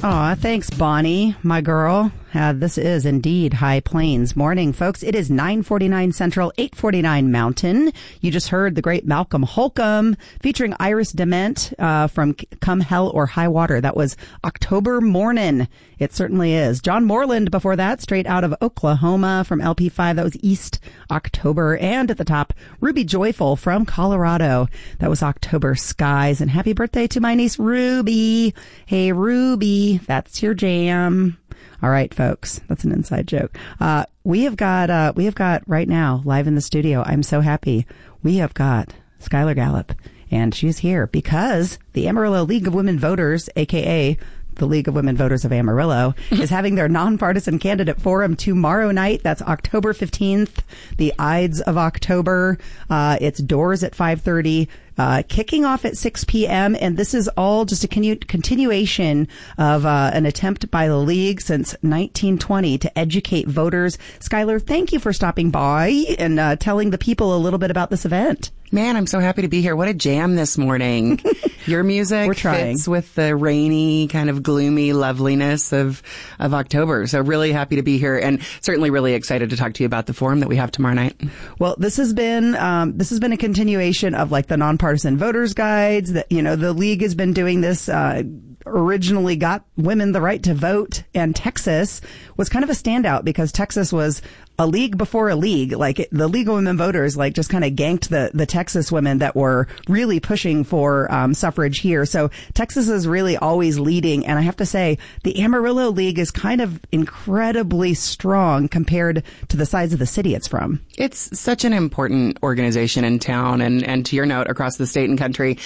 Aw, thanks, Bonnie, my girl. This is indeed High Plains Morning, folks. It is 9:49 Central, 8:49 Mountain. You just heard the great Malcolm Holcomb featuring Iris Dement from Come Hell or High Water. That was October Mornin'. It certainly is. John Moreland before that, straight out of Oklahoma from LP5. That was East October. And at the top, Ruby Joyful from Colorado. That was October Skies. And happy birthday to my niece, Ruby. Hey, Ruby, that's your jam. All right, folks, that's an inside joke. We have got right now live in the studio. I'm so happy. We have got Skylar Gallup, and she's here because the Amarillo League of Women Voters, aka the League of Women Voters of Amarillo, is having their nonpartisan candidate forum tomorrow night. That's October 15th, the Ides of October. It's doors at 5:30. Kicking off at 6 p.m. And this is all just a continuation of an attempt by the League since 1920 to educate voters. Skylar, thank you for stopping by and telling the people a little bit about this event. Man, I'm so happy to be here. What a jam this morning. Your music fits with the rainy, kind of gloomy loveliness of October. So really happy to be here and certainly really excited to talk to you about the forum that we have tomorrow night. Well, this has been a continuation of like the nonpartisan voters guides that, you know, the League has been doing this, originally got women the right to vote, and Texas was kind of a standout because Texas was a league before a league. Like the League of Women Voters, like just kind of ganked the Texas women that were really pushing for suffrage here. So Texas is really always leading. And I have to say, the Amarillo League is kind of incredibly strong compared to the size of the city it's from. It's such an important organization in town and to your note, across the state and country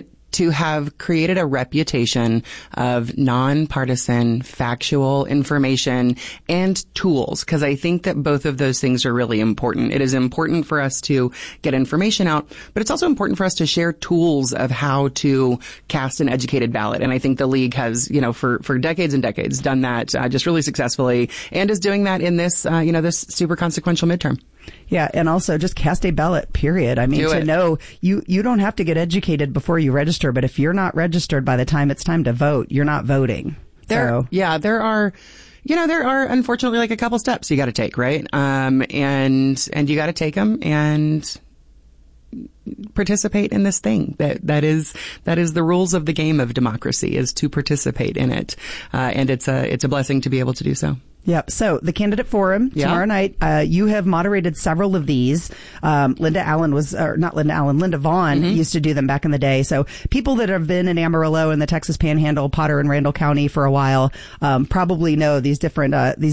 to have created a reputation of nonpartisan, factual information and tools, because I think that both of those things are really important. It is important for us to get information out, but it's also important for us to share tools of how to cast an educated ballot. And I think the League has, you know, for decades and decades done that just really successfully and is doing that in this, this super consequential midterm. Yeah, and also just cast a ballot, period. I mean, to know you don't have to get educated before you register, but if you're not registered by the time it's time to vote, you're not voting. There are unfortunately like a couple steps you got to take, right? And you got to take them and participate in this thing. That is the rules of the game of democracy, is to participate in it. And it's a blessing to be able to do so. Yep. So the candidate forum tomorrow night, you have moderated several of these. Linda Vaughn used to do them back in the day. So people that have been in Amarillo and the Texas Panhandle, Potter and Randall County for a while, probably know these different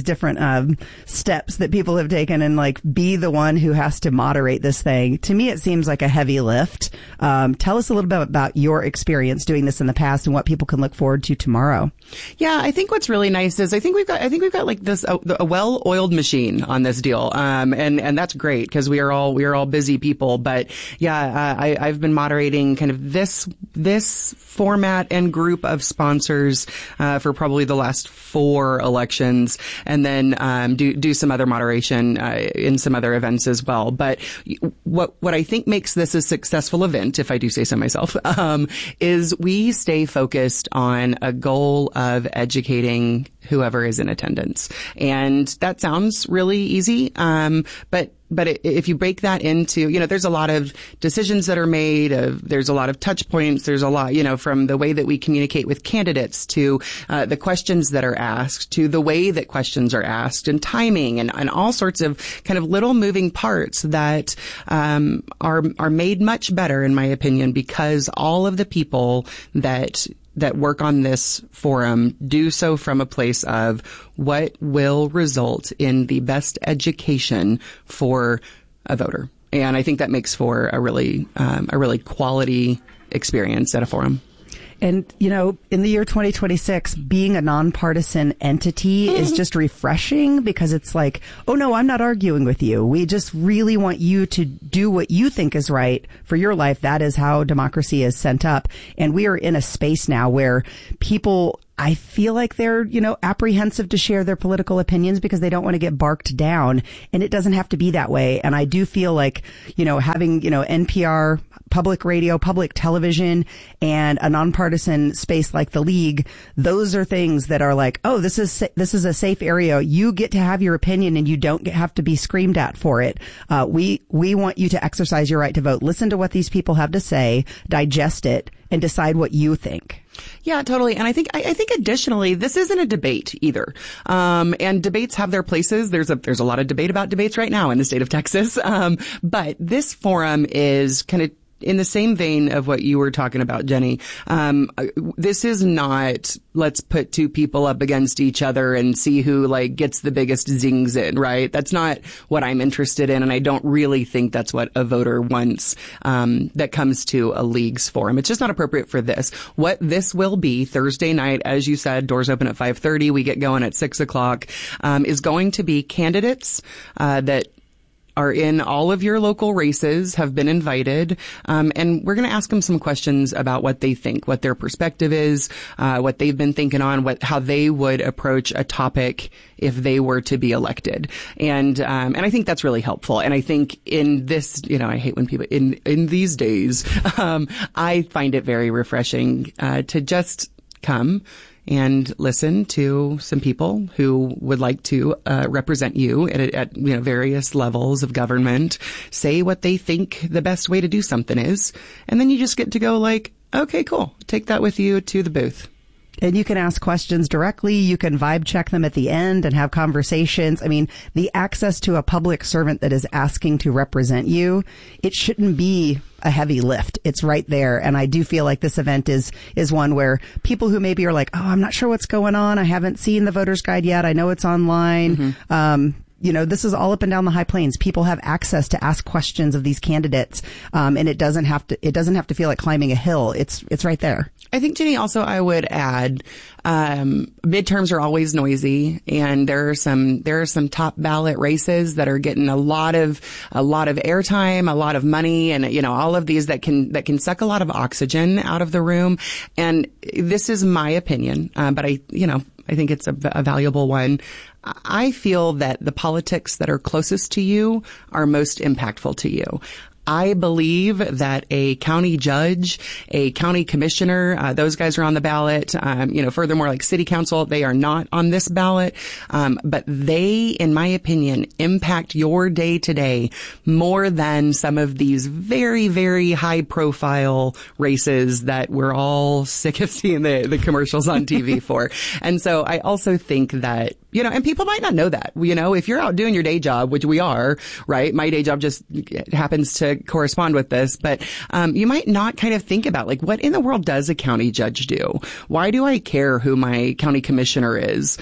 steps that people have taken and like be the one who has to moderate this thing. To me, it seems like a heavy lift. Tell us a little bit about your experience doing this in the past and what people can look forward to tomorrow. Yeah, I think what's really nice is I think we've got like this a well-oiled machine on this deal, and that's great because we are all busy people. But yeah, I've been moderating kind of this format and group of sponsors for probably the last 4 elections, and then do some other moderation in some other events as well. But what I think makes this a successful event, if I do say so myself, is we stay focused on a goal of educating whoever is in attendance. And that sounds really easy. But if you break that into, there's a lot of decisions that are made, there's a lot of touch points, there's a lot, from the way that we communicate with candidates to the questions that are asked to the way that questions are asked and timing and all sorts of kind of little moving parts that are made much better, in my opinion, because all of the people that work on this forum do so from a place of what will result in the best education for a voter. And I think that makes for a really quality experience at a forum. And, in the year 2026, being a nonpartisan entity is just refreshing because it's like, oh, no, I'm not arguing with you. We just really want you to do what you think is right for your life. That is how democracy is set up. And we are in a space now where people I feel like they're, apprehensive to share their political opinions because they don't want to get barked down. And it doesn't have to be that way. And I do feel like, having, NPR, public radio, public television, and a nonpartisan space like the League, those are things that are like, oh, this is a safe area. You get to have your opinion and you don't have to be screamed at for it. We want you to exercise your right to vote. Listen to what these people have to say, digest it, and decide what you think. Yeah, totally. And I think additionally, this isn't a debate either. And debates have their places. There's a lot of debate about debates right now in the state of Texas. But this forum is kind of in the same vein of what you were talking about, Jenny. This is not, let's put two people up against each other and see who gets the biggest zings in, right? That's not what I'm interested in. And I don't really think that's what a voter wants, that comes to a League's forum. It's just not appropriate for this. What this will be Thursday night, as you said, doors open at 5:30. We get going at 6:00, is going to be candidates, that are in all of your local races, have been invited, and we're going to ask them some questions about what they think, what their perspective is, what they've been thinking on, how they would approach a topic if they were to be elected. And I think that's really helpful. And I think in this, I hate when people, in these days, I find it very refreshing, to just come and listen to some people who would like to represent you at various levels of government, say what they think the best way to do something is, and then you just get to go okay, cool, take that with you to the booth. And you can ask questions directly. You can vibe check them at the end and have conversations. I mean, the access to a public servant that is asking to represent you, it shouldn't be a heavy lift. It's right there. And I do feel like this event is one where people who maybe are like, oh, I'm not sure what's going on. I haven't seen the voter's guide yet. I know it's online. Mm-hmm. This is all up and down the High Plains. People have access to ask questions of these candidates. And it doesn't have to feel like climbing a hill. It's right there. I think, Jenny, also I would add, midterms are always noisy, and there are some top ballot races that are getting a lot of airtime, a lot of money, and all of these that can suck a lot of oxygen out of the room. And this is my opinion, but I think it's a valuable one. I feel that the politics that are closest to you are most impactful to you. I believe that a county judge, a county commissioner, those guys are on the ballot. Furthermore, like city council, they are not on this ballot. But they, in my opinion, impact your day to day more than some of these very, very high profile races that we're all sick of seeing the commercials on TV for. And so I also think that, and people might not know that, if you're out doing your day job, which we are, right? My day job just happens to correspond with this, but you might not kind of think about what in the world does a county judge do? Why do I care who my county commissioner is?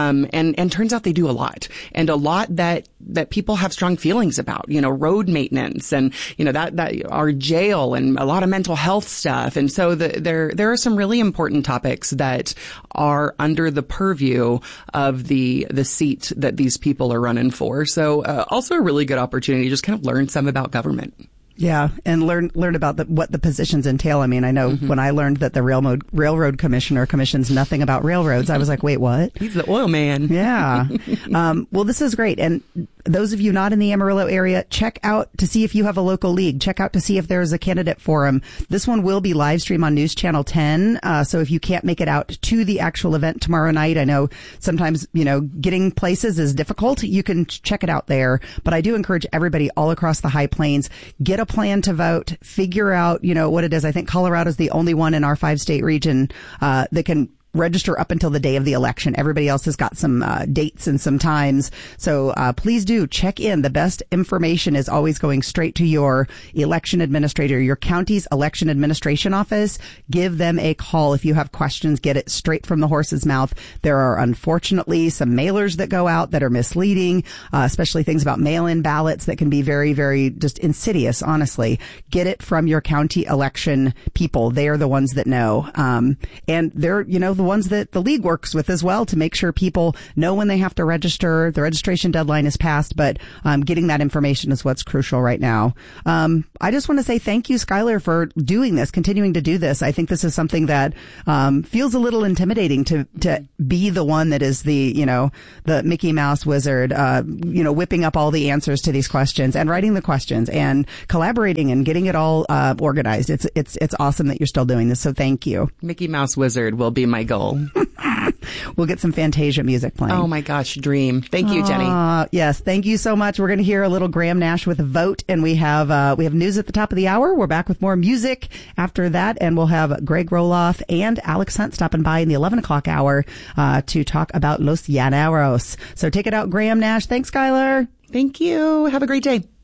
And turns out they do a lot, and a lot that people have strong feelings about, road maintenance and, that our jail and a lot of mental health stuff. And so there are some really important topics that are under the purview of the seat that these people are running for. So also a really good opportunity to just kind of learn some about government. Yeah, and learn about what the positions entail. I mean, I know when I learned that the railroad commissioner commissions nothing about railroads, I was like, wait, what? He's the oil man. Yeah. Well, this is great. And those of you not in the Amarillo area, check out to see if you have a local league. Check out to see if there's a candidate forum. This one will be live streamed on News Channel 10. So if you can't make it out to the actual event tomorrow night, I know sometimes, getting places is difficult. You can check it out there. But I do encourage everybody all across the High Plains, get a plan to vote, figure out, what it is. I think Colorado is the only one in our 5-state region, that can register up until the day of the election. Everybody else has got some dates and some times. So please do check in. The best information is always going straight to your election administrator, your county's election administration office. Give them a call. If you have questions, get it straight from the horse's mouth. There are unfortunately some mailers that go out that are misleading, especially things about mail-in ballots that can be very, very just insidious, honestly. Get it from your county election people. They are the ones that know. And they're, the ones that the league works with as well to make sure people know when they have to register. The registration deadline is passed, but getting that information is what's crucial right now. I just want to say thank you, Skylar, for doing this, continuing to do this. I think this is something that feels a little intimidating to be the one that is the Mickey Mouse wizard, whipping up all the answers to these questions and writing the questions and collaborating and getting it all organized. It's awesome that you're still doing this. So thank you. Mickey Mouse wizard will be my goal. We'll get some Fantasia music playing. Oh my gosh, dream. Thank you, Jenny. Yes, thank you so much. We're going to hear a little Graham Nash with a vote, and we have news at the top of the hour. We're back with more music after that, and we'll have Greg Roloff and Alex Hunt stopping by in the 11 o'clock hour to talk about Los Llaneros. So take it out, Graham Nash. Thanks, Skylar. Thank you. Have a great day.